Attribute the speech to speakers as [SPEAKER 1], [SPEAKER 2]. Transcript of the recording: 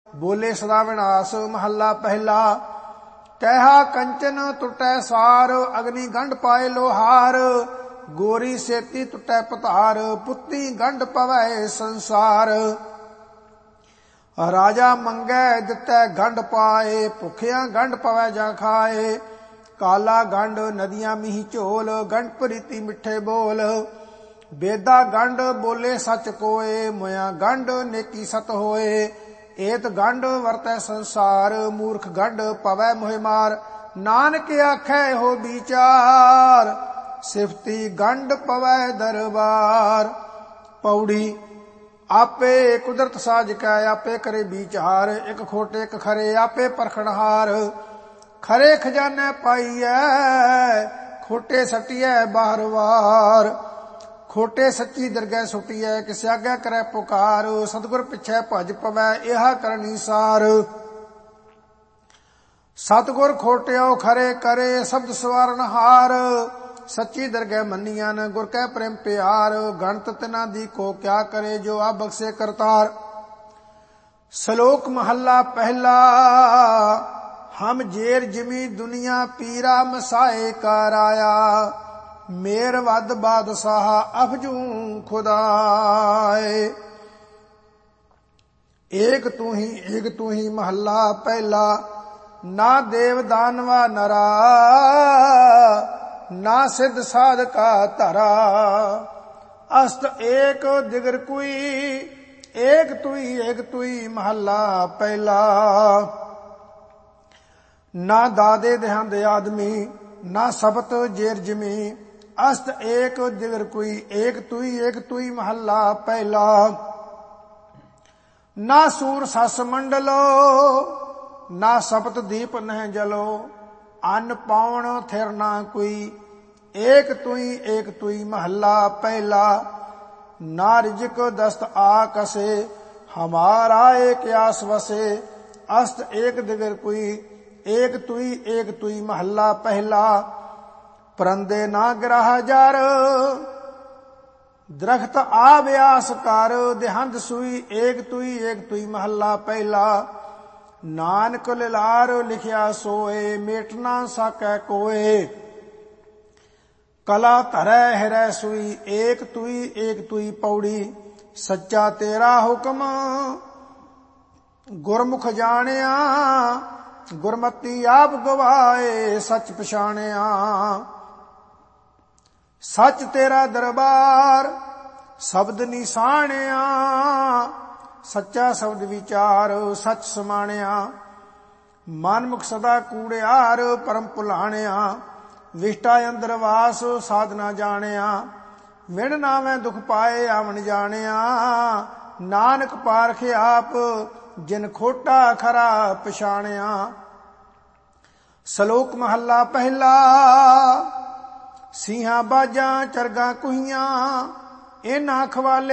[SPEAKER 1] बोले सदा विनाश महला पहला। कहा कंचन टुटै सार अग्नि गंढ पाए लोहार। गोरी सेती टुटै पतार पुत्ती गंढ पवै संसार। राजा मंगै दितै गंढ पाए भुखिया गंढ पवै जा खाए। काला गंढ नदियां मीह झोल गंढ प्रीति मिठे बोल। बेदा गंढ बोले सच कोए मोया गंढ नेकी सत होए। एत गंढ वरतै संसार मूर्ख गंढ पवै मोहि मार। नानक आखै हो विचार सिफती गंढ पवै दरबार। पौड़ी आपे कुदरत साज कै आपे करे विचार। एक खोटे एक खरे आपे परखणहार। खरे खजाने पाईऐ खोटे सटिऐ बार वार। खोटे सच्ची दरगह सुटिऐ किस आगे करे पुकार। सतगुर पिछे भज पवै इहा करनी सार। सतगुर खोटियो खरे करे शब्द सवारनहार। सच्ची दरगह मनियान गुर कै प्रेम प्यार। गणत तिना दी को क्या करे जो आ बख्शे करतार। श्लोक महला पहला। हम जेर जिमी दुनिया पीरा मसाए कराया। मेर वद बादशाह अफजू खुदाए। एक तू ही महला पहला। ना देव दानवा नरा ना सिद्ध साधका धरा। अस्त एक दिगर कुई एक तुई महला पहला। ना दादे देहांद आदमी ना सबत जेर जिमी। अस्त एक दिगर कुई एक तुई महला पहला। ना सूर सस मंडलो ना सपत दीप नह जलो। अन्न पाउण थिर ना कोई एक तुई महला पहला। ना रिजक दस्त आकसे हमारा एक आस वसे। अस्त एक दिगर कोई एक तुई महला पहला। परंदे ना ग्राह जार दरख्त आ व्यास कर। देहंद सुई एक तुई महला पहला। नानक लिलार लिखिया सोए मेटना साकै कोए। कला धरै हिरै सुई एक तुई पौड़ी। सच्चा तेरा हुक्म गुरमुख जानिया। गुरमती आप गवाए सच पछाणिया। सच तेरा दरबार शब्द निशाणिया। सच्चा शब्द विचार सच समाणिया। मनमुख सदा कूड़ियार परम भुलाणिया। विष्टा अंदर वास साधना जाणिया। विण नावे दुख पाए आवन जाणिया। नानक पारख आप जिन खोटा खरा पछाणिया। श्लोक महला पहला। सिंहा बाजा चरगा कुहियां इन्हां खवाले